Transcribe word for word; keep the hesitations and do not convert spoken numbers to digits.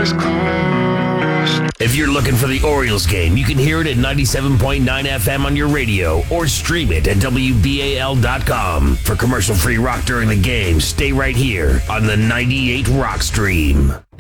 eyes closed. If you're looking for the Orioles game, you can hear it at ninety-seven point nine F M on your radio or stream it at W B A L dot com. For commercial-free rock during the game, stay right here on the ninety-eight Rock Stream.